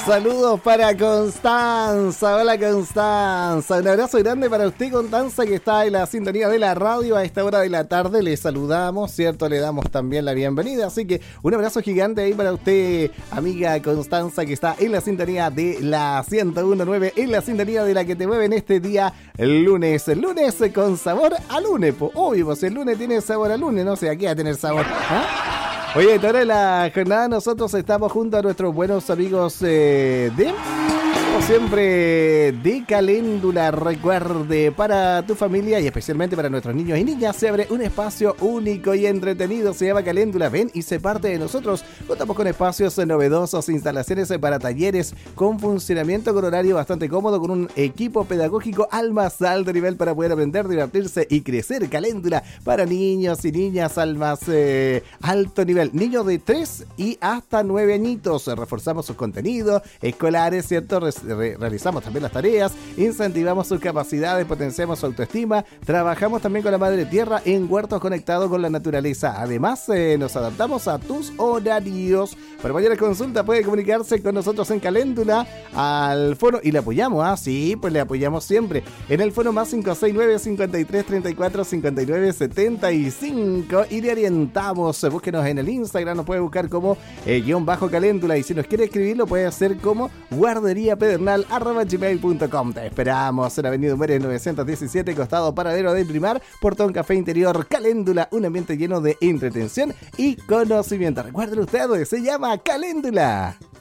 Saludos para Constanza. Hola Constanza. Un abrazo grande para usted, Constanza, que está en la sintonía de la radio a esta hora de la tarde. Le saludamos, ¿cierto? Le damos también la bienvenida. Así que un abrazo gigante ahí para usted, amiga Constanza, que está en la sintonía de la 101.9, en la sintonía de la que te mueve en este día, el lunes. El lunes con sabor a lunes. Obvio, pues el lunes tiene sabor a lunes, no sé, aquí va a tener sabor. Oye, esta hora de la jornada nosotros estamos junto a nuestros buenos amigos como siempre, de Caléndula. Recuerde, para tu familia y especialmente para nuestros niños y niñas se abre un espacio único y entretenido, se llama Caléndula. Ven y sé parte de nosotros. Contamos con espacios novedosos, instalaciones para talleres con funcionamiento con horario bastante cómodo, con un equipo pedagógico al más alto nivel para poder aprender, divertirse y crecer. Caléndula para niños y niñas al más alto nivel. Niños de 3 y hasta 9 añitos. Reforzamos sus contenidos escolares, ¿cierto? Realizamos también las tareas, incentivamos sus capacidades, potenciamos su autoestima, trabajamos también con la madre tierra en huertos conectados con la naturaleza. Además, nos adaptamos a tus horarios. Para mayor consulta puede comunicarse con nosotros en Caléndula al foro y le apoyamos, sí, pues le apoyamos siempre. En el foro más 569 53 34 59 75 y le orientamos. Búsquenos en el Instagram, nos puede buscar como _Caléndula y si nos quiere escribir lo puede hacer como guarderiapedernal@gmail.com. Te esperamos en Avenida Humberes 917, costado paradero del Primar, Portón Café Interior. Caléndula, un ambiente lleno de entretención y conocimiento. Recuerden ustedes, se llama Caléndula.